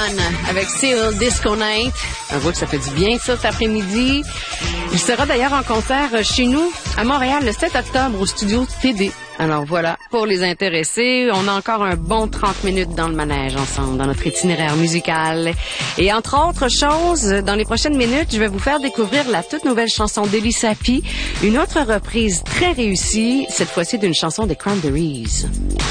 One avec Seal Disco Night. Un que ça fait du bien, ça, cet après-midi. Il sera d'ailleurs en concert chez nous, à Montréal, le 7 octobre, au studio TD. Alors voilà, pour les intéressés, on a encore un bon 30 minutes dans le manège ensemble, dans notre itinéraire musical. Et entre autres choses, dans les prochaines minutes, je vais vous faire découvrir la toute nouvelle chanson d'Eli Sapi, une autre reprise très réussie, cette fois-ci d'une chanson des Cranberries.